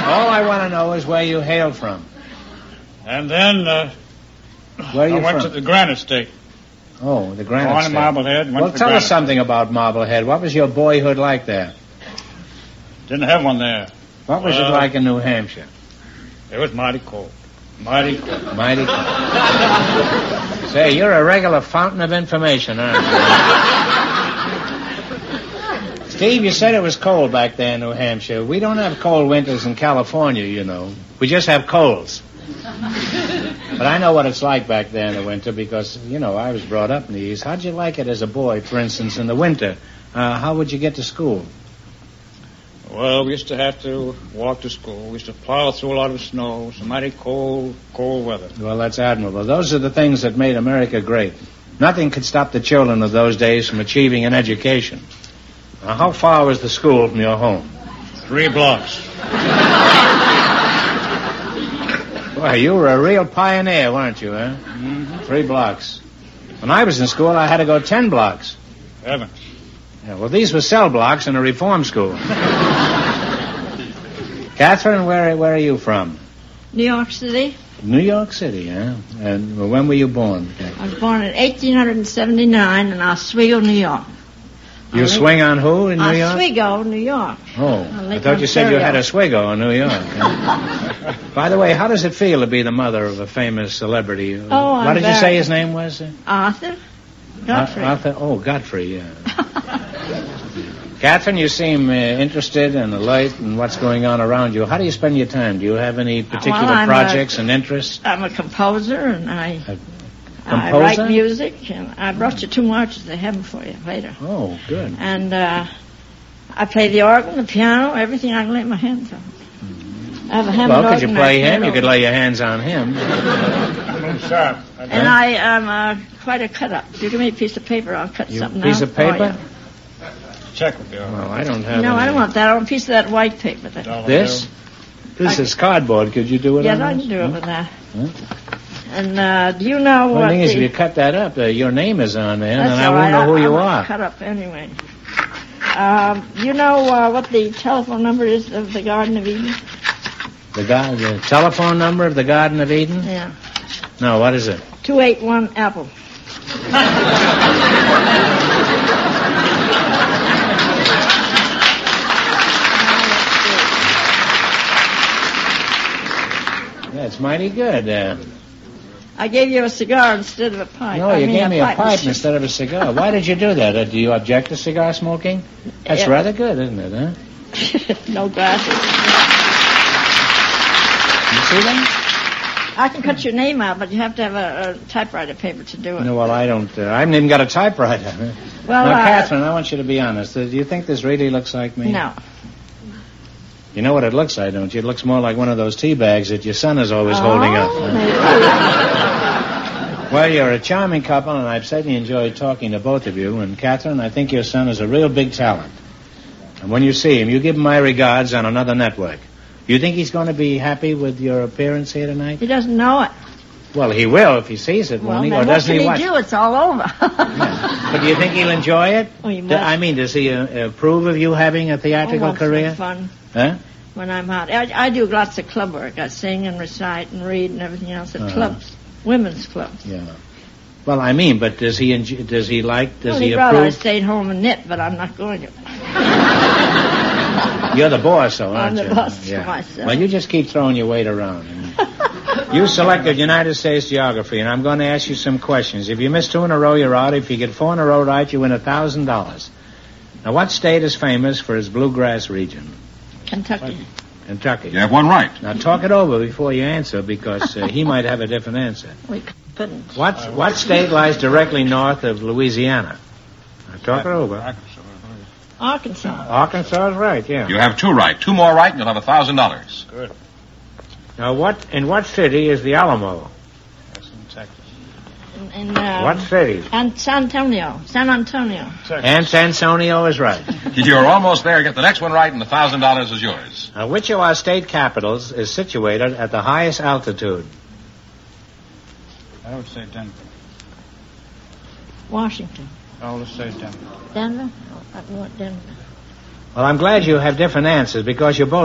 All I want to know is where you hail from. And then Where are you I went from? to the Granite State. Oh, the Granite Born State. in Marblehead. Well, tell us something about Marblehead. What was your boyhood like there? Didn't have one there. What was it like in New Hampshire? It was mighty cold. Mighty cold. Mighty cold. Say, you're a regular fountain of information, aren't you? Steve, you said it was cold back there in New Hampshire. We don't have cold winters in California, you know. We just have colds. But I know what it's like back there in the winter because, you know, I was brought up in the East. How'd you like it as a boy, for instance, in the winter? How would you get to school? Well, we used to have to walk to school. We used to plow through a lot of snow. Some mighty cold weather. Well, that's admirable. Those are the things that made America great. Nothing could stop the children of those days from achieving an education. Now, how far was the school from your home? 3 blocks. Well, you were a real pioneer, weren't you, huh? Mm-hmm. 3 blocks. When I was in school, I had to go 10 blocks. Heavens. Yeah, well, these were cell blocks in a reform school. Catherine, where are you from? New York City. New York City, huh? And when were you born? I was born in 1879 in Oswego, New York. You swing on who in New York? Oswego, New York. Oh, I thought you said you had a Oswego in New York. Huh? By the way, how does it feel to be the mother of a famous celebrity? Oh, what did you say his name was? Arthur Godfrey. Godfrey, yeah. Catherine, you seem interested and alert in what's going on around you. How do you spend your time? Do you have any particular projects and interests? I'm a composer, and I write music, and I brought you 2 marches. I have them for you later. Oh, good. And I play the organ, the piano, everything I can lay my hands on. I have a Hammond organ. Well, could you play him? You could lay your hands on him. And I am quite a cut-up. If you give me a piece of paper, I'll cut something out. Piece of paper? Check with you. Well, I don't have No, I don't want that. I want a piece of that white paper. This? This is cardboard. Could you do it on I this? can do it with that. And do you know what... The thing is, if you cut that up, your name is on there, and I won't know who you are. Cut up anyway. You know what the telephone number is of the Garden of Eden? The telephone number of the Garden of Eden? Yeah. No, what is it? 281 Apple. That's mighty good. I gave you a cigar instead of a pipe. No, you gave me a pipe instead of a cigar. Why did you do that? Do you object to cigar smoking? That's rather good, isn't it, huh? No glasses. You see that? I can cut your name out, but you have to have a typewriter paper to do it. No, well, I don't. I haven't even got a typewriter. Well, now, Catherine, I want you to be honest. Do you think this really looks like me? No. You know what it looks like, don't you? It looks more like one of those tea bags that your son is always holding up. Well, you're a charming couple, and I've certainly enjoyed talking to both of you. And, Catherine, I think your son is a real big talent. And when you see him, you give him my regards on another network. You think he's going to be happy with your appearance here tonight? He doesn't know it. Well, he will if he sees it, won't he? Or doesn't he watch? What can he do? It's all over. Yeah. But do you think he'll enjoy it? Oh, he must. I mean, does he approve of you having a theatrical career? It's fun. Huh? When I'm out. I do lots of club work. I sing and recite and read and everything else at clubs. Women's clubs. Yeah. Well, I mean, but does he approve? He'd rather I stayed home and knit, but I'm not going to. You're the boss, though, aren't you? I'm the boss for myself. Well, you just keep throwing your weight around. You selected United States geography, and I'm going to ask you some questions. If you miss 2 in a row, you're out. If you get 4 in a row right, you win $1,000. Now, what state is famous for its bluegrass region? Kentucky. Kentucky. You have one right. Now, talk it over before you answer, because he might have a different answer. We couldn't. What state lies directly north of Louisiana? Now, talk it over. Arkansas. Arkansas is right, yeah. You have 2 right. 2 more right, and you'll have $1,000. Good. Now, in what city is the Alamo? That's in Texas. In what city? San Antonio. Texas. And San Antonio is right. You're almost there. Get the next one right, and the $1,000 is yours. Now, which of our state capitals is situated at the highest altitude? I would say Denver. Washington. I would say Denver. Denver? I want Denver. Well, I'm glad you have different answers, because you're both